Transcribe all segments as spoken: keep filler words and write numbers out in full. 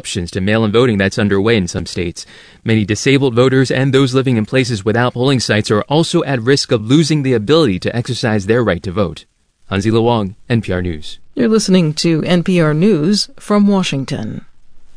disruptions to mail-in voting that's underway in some states. Many disabled voters and those living in places without polling sites are also at risk of losing the ability to exercise their right to vote. Hansi Luong, N P R News. You're listening to N P R News from Washington.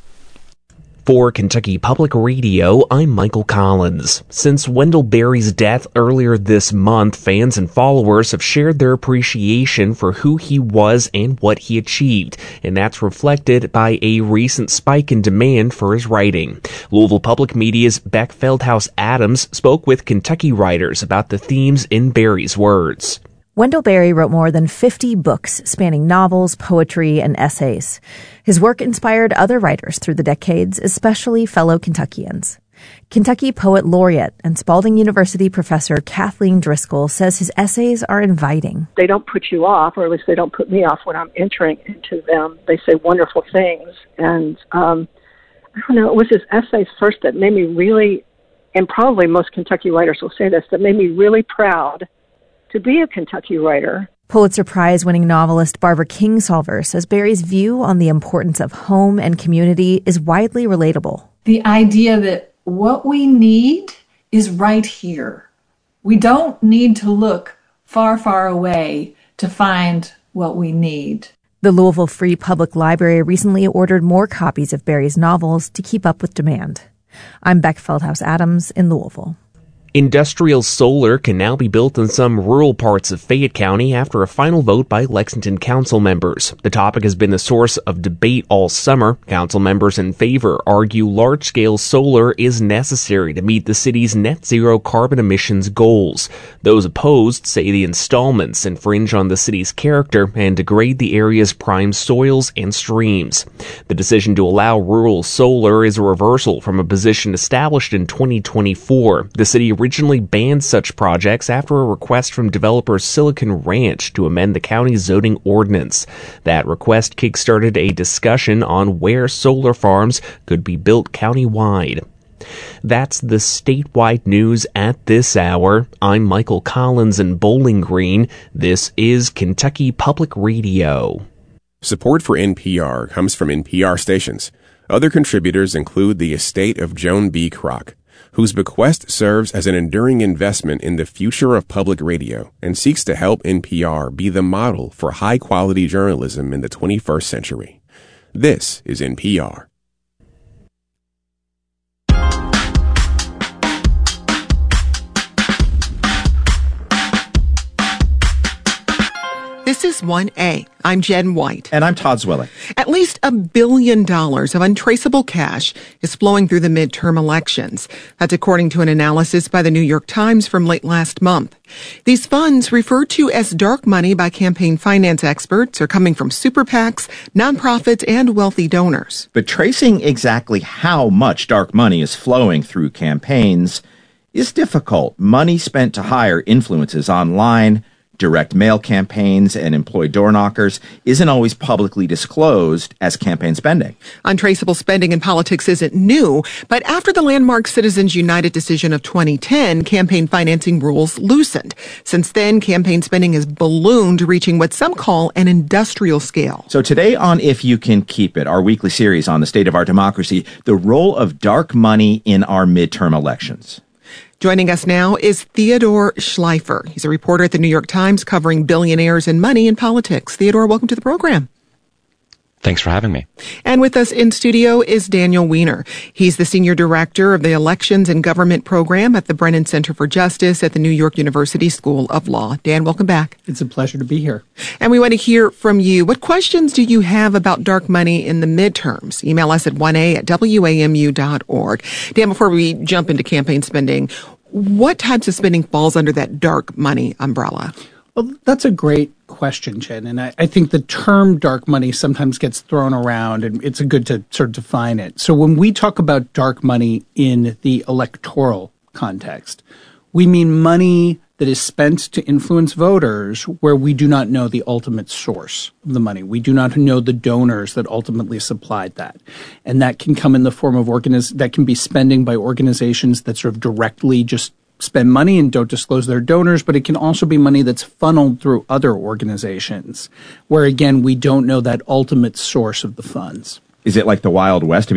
For Kentucky Public Radio, I'm Michael Collins. Since Wendell Berry's death earlier this month, fans and followers have shared their appreciation for who he was and what he achieved, and that's reflected by a recent spike in demand for his writing. Louisville Public Media's Beck Feldhaus Adams spoke with Kentucky writers about the themes in Berry's words. Wendell Berry wrote more than fifty books spanning novels, poetry, and essays. His work inspired other writers through the decades, especially fellow Kentuckians. Kentucky Poet Laureate and Spalding University professor Kathleen Driscoll says his essays are inviting. They don't put you off, or at least they don't put me off when I'm entering into them. They say wonderful things. And um, I don't know, it was his essays first that made me really, and probably most Kentucky writers will say this, that made me really proud to be a Kentucky writer. Pulitzer Prize-winning novelist Barbara Kingsolver says Berry's view on the importance of home and community is widely relatable. The idea that what we need is right here. We don't need to look far, far away to find what we need. The Louisville Free Public Library recently ordered more copies of Berry's novels to keep up with demand. I'm Beck Feldhaus Adams in Louisville. Industrial solar can now be built in some rural parts of Fayette County after a final vote by Lexington council members. The topic has been a source of debate all summer. Council members in favor argue large-scale solar is necessary to meet the city's net zero carbon emissions goals. Those opposed say the installments infringe on the city's character and degrade the area's prime soils and streams. The decision to allow rural solar is a reversal from a position established in twenty twenty-four. The city originally banned such projects after a request from developer Silicon Ranch to amend the county's zoning ordinance. That request kickstarted a discussion on where solar farms could be built countywide. That's the statewide news at this hour. I'm Michael Collins in Bowling Green. This is Kentucky Public Radio. Support for N P R comes from N P R stations. Other contributors include the estate of Joan B. Kroc, whose bequest serves as an enduring investment in the future of public radio and seeks to help N P R be the model for high-quality journalism in the twenty-first century. This is N P R. This is one A. I'm Jen White. And I'm Todd Zwilling. At least a billion dollars of untraceable cash is flowing through the midterm elections. That's according to an analysis by the New York Times from late last month. These funds, referred to as dark money by campaign finance experts, are coming from super PACs, nonprofits, and wealthy donors. But tracing exactly how much dark money is flowing through campaigns is difficult. Money spent to hire influencers online, direct mail campaigns, and employ door knockers isn't always publicly disclosed as campaign spending. Untraceable spending in politics isn't new, but after the landmark Citizens United decision of twenty ten, campaign financing rules loosened. Since then, campaign spending has ballooned, reaching what some call an industrial scale. So today on If You Can Keep It, our weekly series on the state of our democracy, the role of dark money in our midterm elections. Joining us now is Theodore Schleifer. He's a reporter at the New York Times covering billionaires and money in politics. Theodore, welcome to the program. Thanks for having me. And with us in studio is Daniel Weiner. He's the senior director of the Elections and Government Program at the Brennan Center for Justice at the New York University School of Law. Dan, welcome back. It's a pleasure to be here. And we want to hear from you. What questions do you have about dark money in the midterms? Email us at one a at w a m u dot org. Dan, before we jump into campaign spending, what types of spending falls under that dark money umbrella? Well, that's a great question, Jen. And I, I think the term dark money sometimes gets thrown around, and it's good to sort of define it. So when we talk about dark money in the electoral context, we mean money that is spent to influence voters where we do not know the ultimate source of the money. We do not know the donors that ultimately supplied that. And that can come in the form of organiz- that can be spending by organizations that sort of directly just spend money and don't disclose their donors, but it can also be money that's funneled through other organizations where, again, we don't know that ultimate source of the funds. Is it like the Wild West?